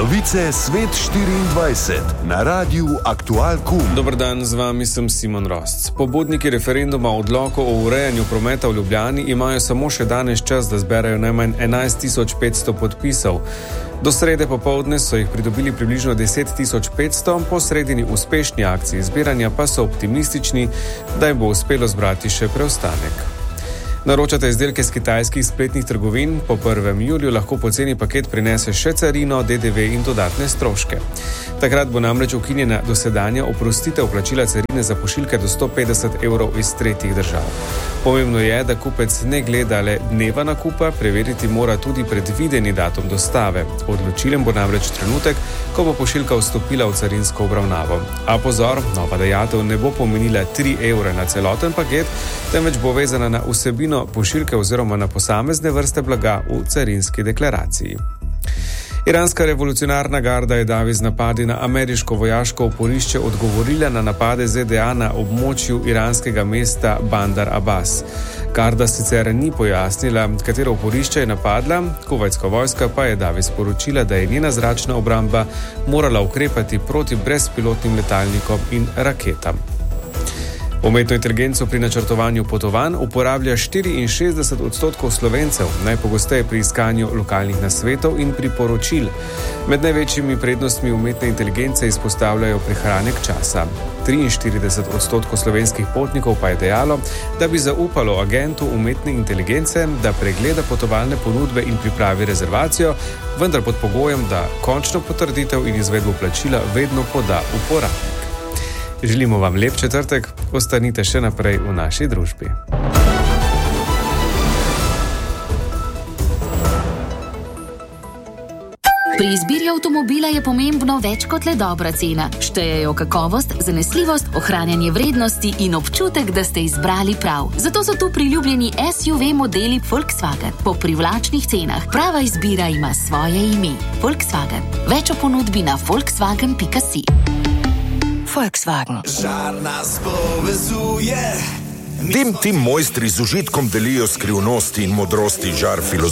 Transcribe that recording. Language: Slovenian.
Novice Svet 24 na Radiu Aktual KUM. Dober dan, z vami sem Simon Rosc. Pobudniki referenduma o odloku o urejanju prometa v Ljubljani imajo samo še danes čas, da zberajo najmanj 11.500 podpisov. Do srede popoldne so jih pridobili približno 10.500, po sredini uspešni akciji zbiranja pa so optimistični, da jim bo uspelo zbrati še preostanek. Naročate izdelke z kitajskih spletnih trgovin, po 1. juliju lahko poceni paket prinese še carino, DDV in dodatne stroške. Takrat bo namreč ukinjena dosedanja oprostitev plačila carine za pošiljke do 150 evrov iz tretjih držav. Pomembno je, da kupec ne gleda le dneva nakupa, preveriti mora tudi predvideni datum dostave. Odločilen bo namreč trenutek, ko bo pošiljka vstopila v carinsko obravnavo. A pozor, nova dajatev ne bo pomenila 3 evre na celoten paket, temveč bo vezana na vsebino pošiljke oziroma na posamezne vrste blaga v carinski deklaraciji. Iranska revolucionarna garda je davi z napadi na ameriško vojaško oporišče odgovorila na napade ZDA na območju iranskega mesta Bandar Abbas. Garda sicer ni pojasnila, katero oporišče je napadla, kuvajtska vojska pa je davi sporočila, da je njena zračna obramba morala ukrepati proti brezpilotnim letalnikom in raketam. Umetno inteligenco pri načrtovanju potovanj uporablja 64% Slovencev, najpogosteje pri iskanju lokalnih nasvetov in priporočil. Med največjimi prednostmi umetne inteligence izpostavljajo prihranek časa. 43% slovenskih potnikov pa je dejalo, da bi zaupalo agentu umetne inteligence, da pregleda potovalne ponudbe in pripravi rezervacijo, vendar pod pogojem, da končno potrditev in izvedbo plačila vedno poda uporabnik. Želimo vam lep četrtek, ostanite še naprej v naši družbi. Pri izbiri avtomobila je pomembno več kot le dobra cena. Štejejo kakovost, zanesljivost, ohranjanje vrednosti in občutek, da ste izbrali prav. Zato so tu priljubljeni SUV modeli Volkswagen po privlačnih cenah. Prava izbira ima svoje ime. Volkswagen. Več o ponudbi na volkswagen.si. Volkswagen. Žar nas povezuje. Tim mojstri z užitkom delijo skrivnosti in modrosti žar filozofije.